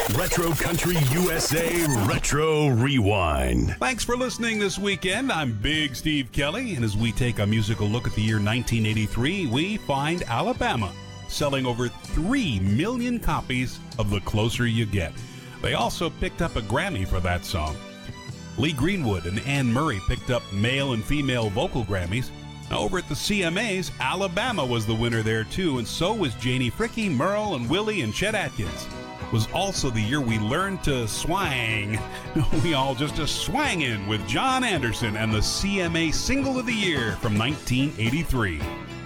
Retro Country USA Retro Rewind. Thanks for listening this weekend. I'm Big Steve Kelly, and as we take a musical look at the year 1983, we find Alabama selling over 3 million copies of The Closer You Get. They also picked up a Grammy for that song. Lee Greenwood and Anne Murray picked up male and female vocal Grammys. Over at the CMAs, Alabama was the winner there too, and so was Janie Fricke, Merle and Willie and Chet Atkins. It was also the year we learned to swang. We all just a swangin' with John Anderson and the CMA Single of the Year from 1983.